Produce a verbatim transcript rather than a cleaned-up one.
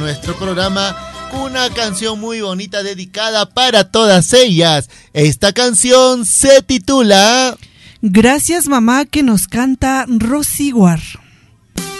nuestro programa con una canción muy bonita dedicada para todas ellas. Esta canción se titula Gracias mamá, que nos canta Rosy Guar.